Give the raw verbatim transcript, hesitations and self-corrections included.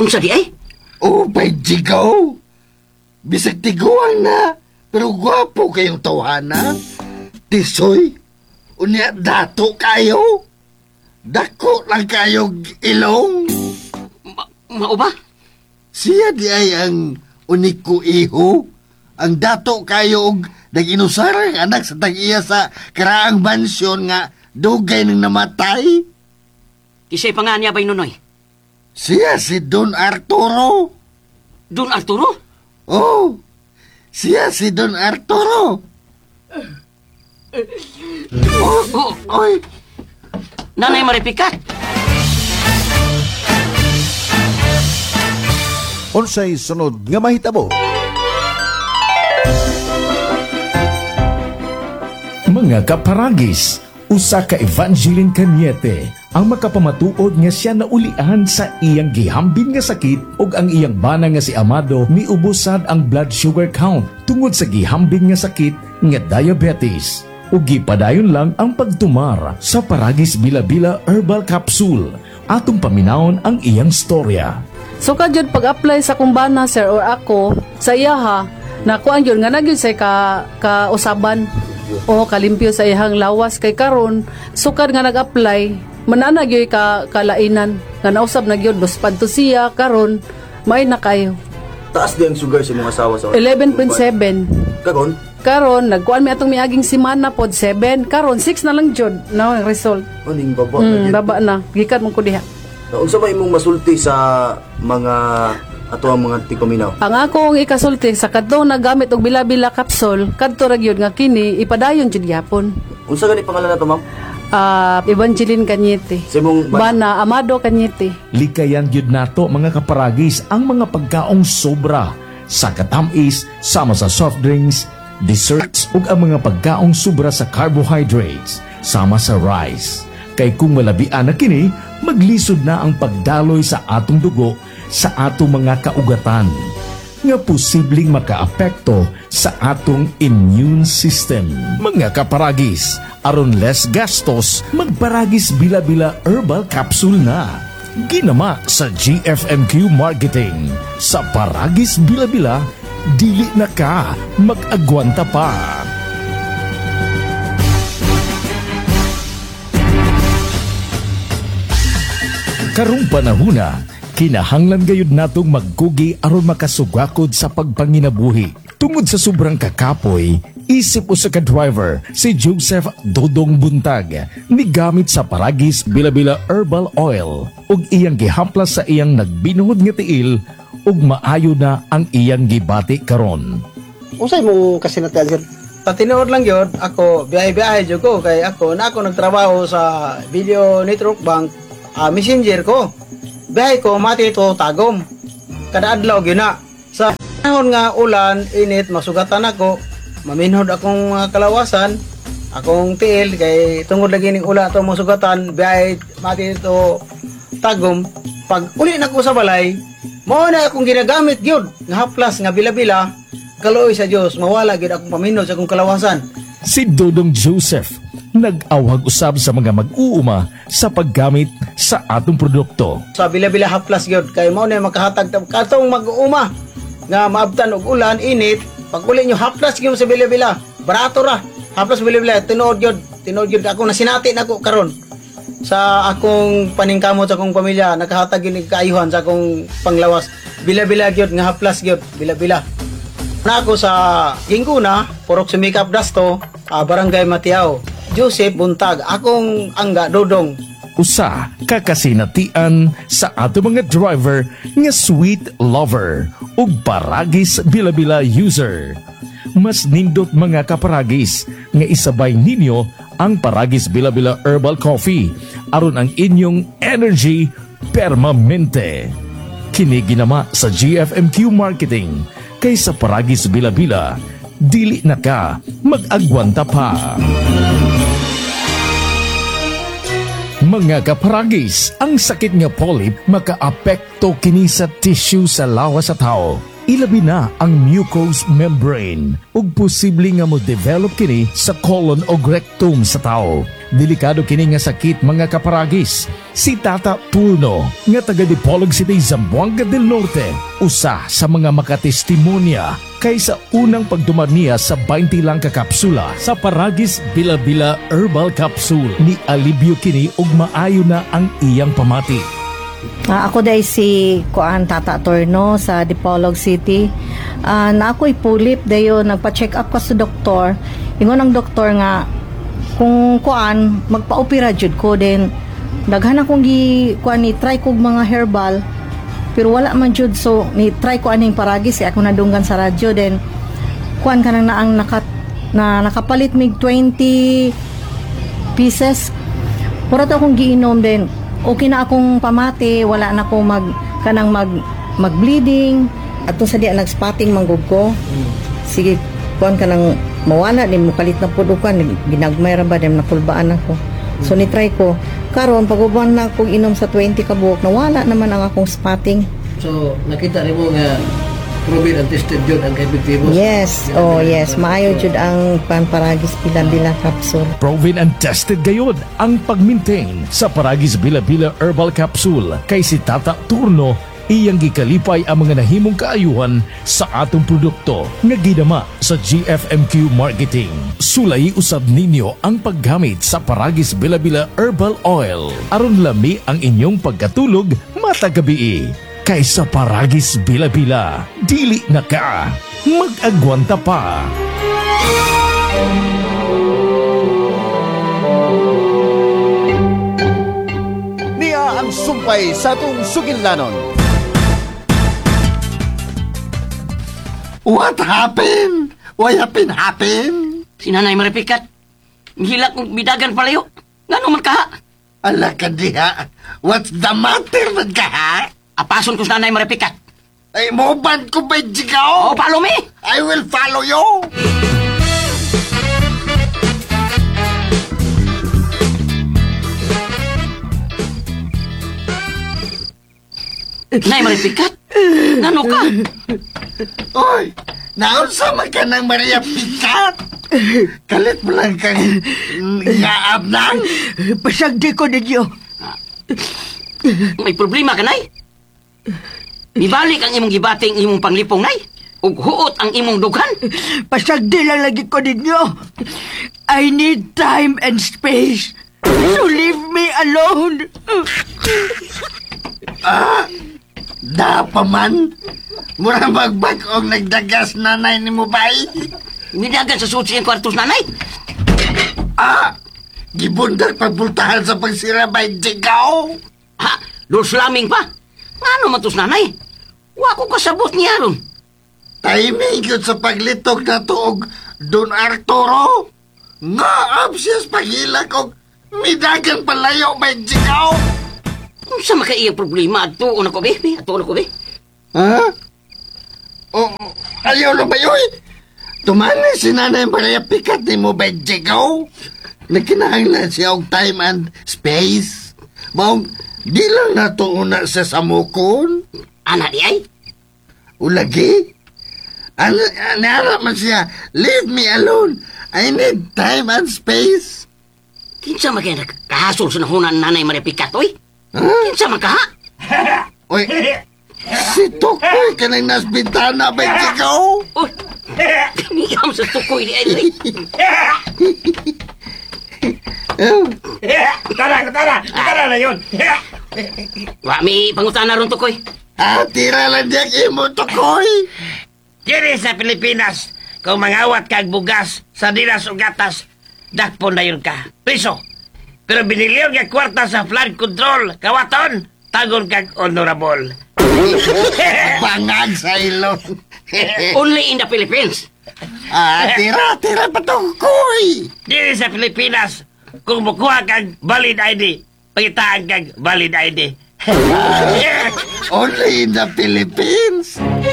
Unsa di ay? Oh, by jigaw. Bisag tiguang na, pero gwapo kayong tawhana. Tisoy, unya dato kayo. Dako lang kayong ilong. Ma mao ba? Siya di ay ang unik ko iho. Ang dato kayo og nag-inusarang anak sa tag-iya sa karaang mansyon nga dugay nang namatay. Kisay pa nga niya bay nunoy? Siya si Don Arturo. Don Arturo? Oh, siya si Don Arturo. Oh, Oh, oy. Nanay Maripikat. Unsay sunod nga mahitabo? Mga kaparagis, usa ka Evangeline Cañete ang makapamatuod nga siya naulian sa iyang gihambin nga sakit ug ang iyang bana nga si Amado miubusad ang blood sugar count tungod sa gihambin nga sakit nga diabetes. Ug gipadayon lang ang pagtumar sa Paragis Bila-Bila Herbal Capsule. Atong paminawon ang iyang storya. So kadyod pag-apply sa kumbana sir or ako sa iya ha, nakuan yun nga nagyod say ka kausaban o kalimpyo sa iyang lawas kay karon sukad nga nag-apply manana gyud ka kalainan nga nausab na gyud dos padto siya karon may na kayo. Taas di ang sugar sa mga asawa sa eleven point seven. Kagon? Karon nagkuan mi atong miaging semana pod seven, karon six na lang jud na ang result. Aning baba Mm, na baba na. Gikat mo ko diha. Unsa ba imong masulti sa mga ato ang mga tikuminaw? Ang akong ikasulti sa kadto nagamit og bila-bila kapsul, kadto ra gyud nga kini ipadayon jud gyapon. Unsa gani pangalan nato, ma'am? Ah, Evangeline Cañete. Sa imong Bana Amado Cañete. Likayan gyud nato mga kaparagis ang mga pagkaong sobra sa katamis sama sa soft drinks, desserts ug ang mga pagkaong sobra sa carbohydrates sama sa rice. Kay kung malabian na kini, maglisod na ang pagdaloy sa atong dugo sa atong mga kaugatan nga posibleng makaapekto sa atong immune system. Mga kaparagis, aron less gastos, magparagis Bila-Bila Herbal Capsule na. Ginama sa G F M Q Marketing. Sa Paragis Bila-Bila, dili na ka mag-agwanta pa. Karong panahuna, kinahanglan gayud natong magkugi aron makasugakod sa pagpanginabuhi. Tungod sa sobrang kakapoy, isip usa ka driver si Joseph Dodong Buntag migamit sa Paragis Bila-Bila Herbal Oil ug iyang gihamplas sa iyang nagbinuhod nga tiil ug maayo na ang iyang gibati karon. Usay mo kasi natal sir? Patinood lang yun, ako biyahe-biyahe dyan ko kay ako na ako nagtrabaho sa video network bank, uh, messenger ko. Biyahe ko mati ito tagom. Kada adlaw yun na. Sa panahon nga ulan, init, masugatan ako, maminhod akong uh, kalawasan, akong tiil kay tungod lagi ning ulan ito masugatan, biyahe mati ito tagom. Pag uli na ko sa balay, mao na akong ginagamit gyud nga haplas nga bila-bila. Kaloy sa Dios mawala gid akong paminod sa akong kalawasan. Si Dodong Joseph nag-awag usab sa mga mag-uuma sa paggamit sa atong produkto. Sa bila-bila haplas gyud kay mao na makahatag katong mag-uuma nga maabtan og ulan init. Pag uli nyo haplas gyud sa bila-bila, barato ra. Haplas bila-bila tinuod gyud, tinuod gyud ako nasinati nako karon. Sa akong paningkamot sa akong pamilya, nakahatag yun kaayuhan sa akong panglawas. Bila-bila gyud nga haplas gyud, bila-bila. Na ako sa Ginguna, Purok Sumikap Dasto, uh, Barangay Matiao. Joseph Buntag, akong angga Dodong. Usa kakasinatian sa ato mga driver nga sweet lover ug Paragis Bila-Bila user. Mas nindot mga kaparagis nga isabay ninyo ang Paragis Bila-Bila Herbal Coffee aron ang inyong energy permanente. Kini ginama sa G F M Q Marketing kay sa Paragis Bila-Bila, dili na ka mag-agwanta pa. Mga kaparagis, ang sakit nga polyp makaapekto kini sa tissue sa lawas sa tao. Ilabi na ang mucous membrane ug posible nga mo develop kini sa colon o rectum sa tao. Delikado kini nga sakit mga kaparagis. Si Tata Turno nga taga Dipolog City, Zamboanga del Norte, usa sa mga makatestimonya kaysa unang pagdumar niya sa twenty lang ka kapsula sa Paragis Bila-Bila Herbal Capsule. Ni alibyo kini ug maayo na ang iyang pamati. Ah, ako day si Kuan Tata Torno sa Dipolog City. Ah, na ako'y pulip dayo nagpa-check up ko sa doktor. Ingon ang doktor nga kung kuan magpa-opera jud ko din. Daghan akong gi kuan ni try kog mga herbal pero wala man jud, so ni try ko aning Paragis eh, ako nadunggan sa radyo din. Kuan kanang naang nakat na nakapalit mig twenty pieces. Pura to akong giinom din. Okay na akong pamati, wala na akong mag kanang mag mag-bleeding ato sa diya nag-spotting manggug ko. Sige, kuan kanang mawala din mo kalit na pudukan, ginagmay ra ba din nakulbaan ako. So ni try ko. Karon paguban na akong inom sa twenty ka buok, nawala naman ang akong spotting. So, nakita rin mo nga proven and tested yun ang epektibo. Yes, oh yes, maayo jud ang pan Paragis Bila-Bila Capsule. Proven and tested gayod ang pag-maintain sa Paragis Bila-Bila Herbal Capsule kay si Tata Turno iyang gikalipay ang mga nahimong kaayuhan sa atong produkto nga gidama sa G F M Q Marketing. Sulay usab ninyo ang paggamit sa Paragis Bila-Bila Herbal Oil aron lami ang inyong pagkatulog matagabi. Kaysa Paragis Bila-Bila, dili na ka mag-agwanta pa. Niya ang sumpay sa atong sugilnanon. What happened? What happened happen? Si Nanay Maripikat, mihila kong bidagan palayo. Ngano man ka? Ala ka diha. What's the matter man ka ha? Apason ko sa Nanay Maripikat. Ay mo ban ko ba jigaw? O, follow me! I will follow you. Nay Maripikat, ngano ka? Oy, naunsa man ka ng Maria Picat? Kalit mo lang kang ngaab nang. Pasagdi ko ninyo. May problema ka, Nay? Ibalik ang imong gibating imong panglipong, Nay. Ug huot ang imong dughan. Pasagdi lang lagi ko ninyo. I need time and space. So leave me alone. Ah, da pa man. Mura magbag-og nagdagas nanay ni mo bay. Nidagan sa sutsi ang kwartos, Nanay. Ah, gibundag pagbultahan sa pagsira bay jigaw. Ha? Lord Laming pa? Ngano matos, Nanay? Wa ko kasabot niya ron. Timing yun sa paglitok na tuog Don Arturo. Nga absiyas paghilag og midagang palayo bay jigaw. Kung sa makaiyang problema, atuon ako, be. Atuon ako, be. Ha? O, ayaw na ba yun? Tumani si Nanay Maria Picat ni mo ba jigaw? Nagkinahanglan siya og time and space. Maong, di lang natuuna sa samukon. Ana di ay? Ulagi? Ano, ano man siya, leave me alone. I need time and space. Kinsa magkaya nakahasol sa nahunan Nanay Maria Picat, oy? Ha? Kinsa magkaha? Oy, si Tukoy ka nang nasbintana ba jigaw? Uy, kaniyam sa tukoy di ay. Tara, tara, tara na yun. Wa mi pangutana ron tukoy. Ah, tira lang diyak imo Tukoy. Diri sa Pilipinas, kung mangawat kag bugas, sardinas o gatas, dakpon na yun ka. Priso. Pero biniliyon nga kwarta sa flood control, kawaton, tagon kag honorable. Bangag sa ilong. Only in the Philippines. Ah, tira, tira pa Tukoy. Diri sa Pilipinas, kung mukuha kag valid I D, pagitaan kag valid I D. Only in the Philippines.